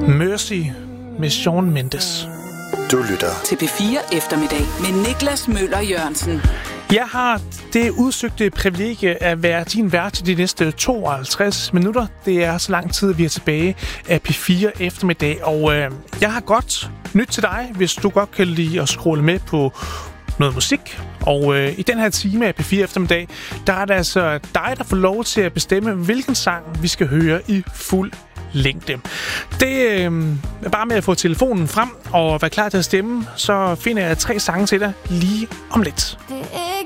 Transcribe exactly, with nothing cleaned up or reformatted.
Mercy med Shawn Mendes. Du lytter til P fire Eftermiddag med Niklas Møller Jørgensen. Jeg har det udsøgte privilegie at være din vært til de næste tooghalvtreds minutter. Det er så lang tid, vi er tilbage af P fire Eftermiddag. Og øh, jeg har godt nyt til dig, hvis du godt kan lide at scrolle med på noget musik. Og øh, i den her time af P fire Eftermiddag, der er det altså dig, der får lov til at bestemme, hvilken sang vi skal høre i fuld længde. Det øh, er bare med at få telefonen frem og være klar til at stemme, så finder jeg tre sange til dig lige om lidt.